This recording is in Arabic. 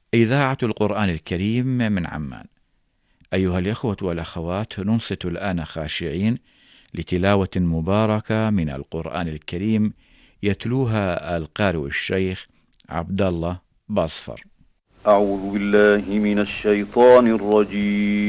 إذاعة القرآن الكريم من عمان. أيها الإخوة والأخوات، ننصت الآن خاشعين لتلاوة مباركة من القرآن الكريم يتلوها القارئ الشيخ عبد الله باصفر. أعوذ بالله من الشيطان الرجيم.